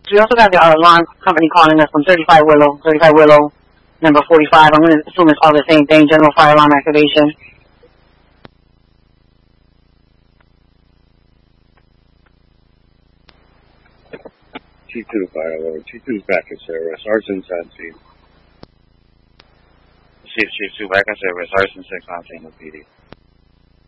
We also got the alarm company calling us from 35 Willow, number 45. I'm going to assume it's all the same thing, general fire alarm activation. T2 fire alarm. T2's back in service. Arson 17. Chief 2 back in service. Arson 6 on 10 with PD.